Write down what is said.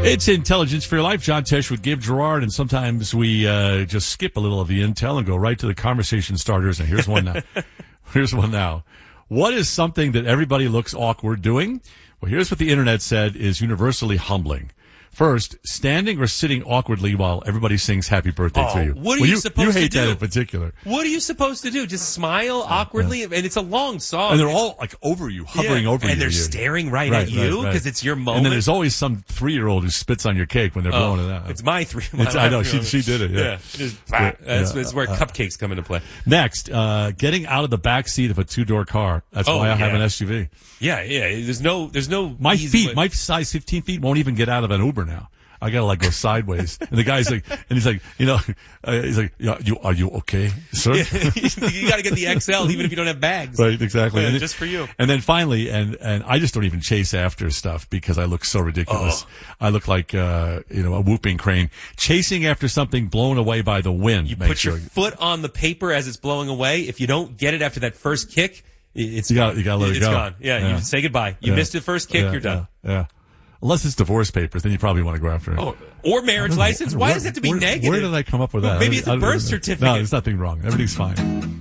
It's Intelligence for Your Life. John Tesh with Gabe Gerard, and sometimes we just skip a little of the intel and go right to the conversation starters. And here's one now. Here's one now. What is something that everybody looks awkward doing? Well, here's what the internet said is universally humbling. First, standing or sitting awkwardly while everybody sings happy birthday to you. What are you supposed to do? You hate that in particular. What are you supposed to do? Just smile awkwardly? And it's a long song. And they're all like over you, hovering over you. And they're staring right at you because it's your moment. And then there's always some 3-year-old who spits on your cake when they're blowing it out. It's my 3-year-old. I know, she did it, yeah. That's where cupcakes come into play. Next, getting out of the back seat of a 2-door car. That's why I have an SUV. Yeah. There's no. My feet, my size 15 feet won't even get out of an Uber now. I gotta like go sideways. And the guy's like, and he's like, he's like, are you okay, sir? You gotta get the XL even if you don't have bags. Right, exactly. Yeah, just for you. And then finally, and I just don't even chase after stuff because I look so ridiculous. I look like, a whooping crane. Chasing after something blown away by the wind. You put your foot on the paper as it's blowing away. If you don't get it after that first kick, you gotta let it go. It's gone. Yeah, you say goodbye. You missed the first kick, you're done. Yeah. Unless it's divorce papers, then you probably want to go after it. Oh, or marriage license. Why does it have to be negative? Where did I come up with that? Maybe it's a birth certificate. No, there's nothing wrong. Everything's fine.